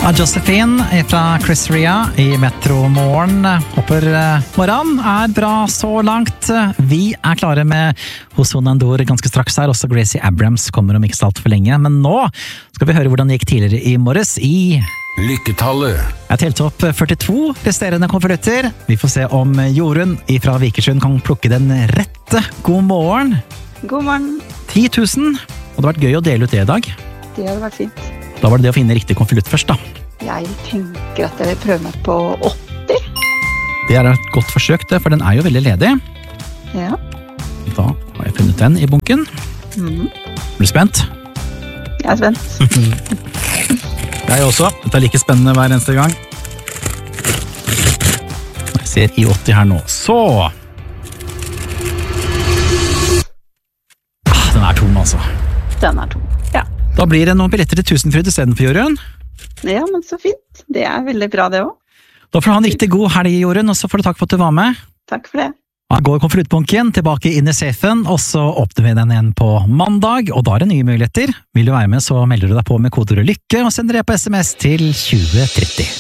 Josephine fra Chris Ria i Metro Morgen. Håper morgen bra så langt. Vi klare med Hosson Andor ganske straks her. Også Gracie Abrams kommer om ikke så alt for lenge. Men nå skal vi høre hvordan det gikk tidligere i morges i Lykketallet. Jeg telte opp 42 resterende konvolutter. Vi får se om Jorunn fra Vikersund kan plukke den rette. God morgen. God morgen. 10 000. Og det har vært gøy å dele ut det i dag. Det hadde vært fint. Da var det det å finne riktig konvolutt først da. Jeg tenker at jeg vil prøve meg på 80. Det et godt forsøk det, for den jo veldig ledig. Ja. Da har jeg funnet den i bunken. Er du spent? Jeg spent. Jeg også. Dette like spennende hver eneste gang. Jeg ser i 80 her nå. Så! Den tom altså. Den tom, ja. Da blir det noen billetter til Tusenfryd i stedet for Jorunn. Ja, men så fint. Det veldig bra det også. Da får du ha en riktig god helg, Jorunn, og så får du takk for at du var med. Takk for det. Da går konvoluttbunken tilbake inn i safen, og så åpner vi den igjen på mandag, og da det nye muligheter. Vil du være med, så melder du deg på med koder og lykke, og sender det på SMS til 2030.